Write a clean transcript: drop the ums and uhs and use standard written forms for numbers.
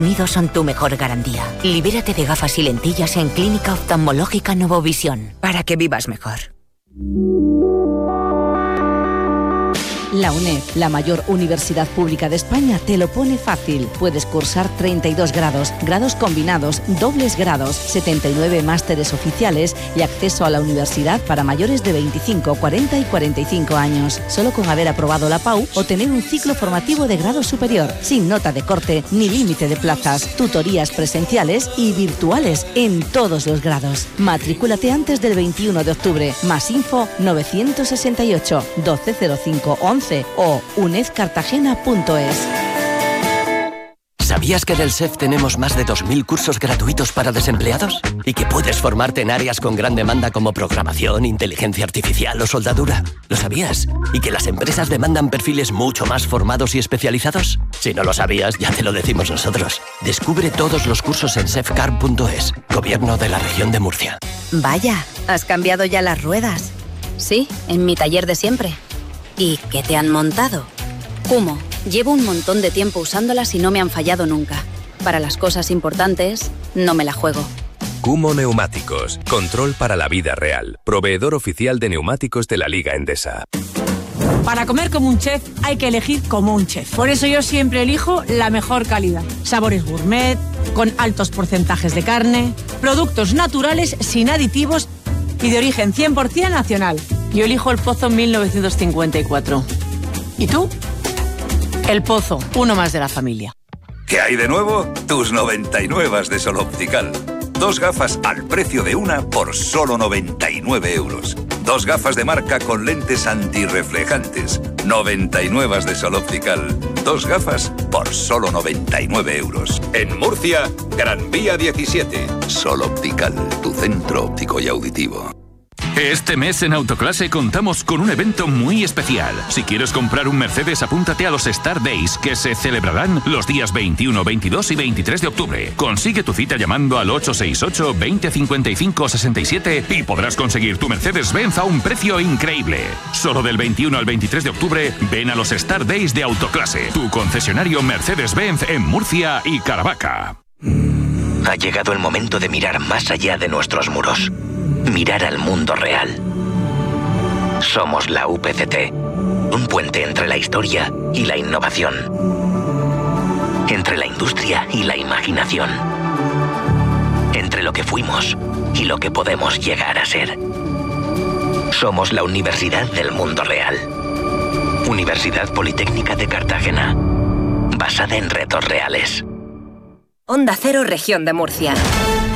Unidos son tu mejor garantía. Libérate de gafas y lentillas en Clínica Oftalmológica Novovisión, para que vivas mejor. La UNED, la mayor universidad pública de España, te lo pone fácil. Puedes cursar 32 grados, grados combinados, dobles grados, 79 másteres oficiales y acceso a la universidad para mayores de 25, 40 y 45 años. Solo con haber aprobado la PAU o tener un ciclo formativo de grado superior, sin nota de corte ni límite de plazas. Tutorías presenciales y virtuales en todos los grados. Matrículate antes del 21 de octubre. Más info 968 1205 11 o unedcartagena.es. ¿Sabías que en el SEF tenemos más de 2.000 cursos gratuitos para desempleados? ¿Y que puedes formarte en áreas con gran demanda como programación, inteligencia artificial o soldadura? ¿Lo sabías? ¿Y que las empresas demandan perfiles mucho más formados y especializados? Si no lo sabías, ya te lo decimos nosotros. Descubre todos los cursos en sefcar.es, Gobierno de la Región de Murcia. Vaya, ¿has cambiado ya las ruedas? Sí, en mi taller de siempre. ¿Y qué te han montado? Kummo. Llevo un montón de tiempo usándolas y no me han fallado nunca. Para las cosas importantes, no me la juego. Kummo Neumáticos. Control para la vida real. Proveedor oficial de neumáticos de la Liga Endesa. Para comer como un chef hay que elegir como un chef. Por eso yo siempre elijo la mejor calidad. Sabores gourmet, con altos porcentajes de carne, productos naturales sin aditivos y de origen 100% nacional. Yo elijo El Pozo 1954. ¿Y tú? El Pozo, uno más de la familia. ¿Qué hay de nuevo? Tus 99 de Sol Optical. 2 gafas al precio de una por solo 99 euros. 2 gafas de marca con lentes antirreflejantes. 99 de Sol Optical. 2 gafas por solo 99 euros. En Murcia, Gran Vía 17. Sol Optical, tu centro óptico y auditivo. Este mes en Autoclase contamos con un evento muy especial. Si quieres comprar un Mercedes, apúntate a los Star Days, que se celebrarán los días 21, 22 y 23 de octubre. Consigue tu cita llamando al 868 20 55 67 y podrás conseguir tu Mercedes-Benz a un precio increíble. Solo del 21 al 23 de octubre, ven a los Star Days de Autoclase, tu concesionario Mercedes-Benz en Murcia y Caravaca. Ha llegado el momento de mirar más allá de nuestros muros. Mirar al mundo real. Somos la UPCT, un puente entre la historia y la innovación, entre la industria y la imaginación, entre lo que fuimos y lo que podemos llegar a ser. Somos la Universidad del Mundo Real. Universidad Politécnica de Cartagena, basada en retos reales. Onda Cero, Región de Murcia.